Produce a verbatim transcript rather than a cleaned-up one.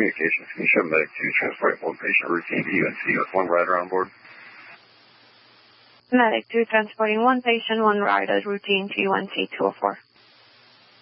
communications. Can you show medic two transporting one patient routine to U N C with one rider on board? Medic two transporting one patient, one rider routine to U N C two oh four.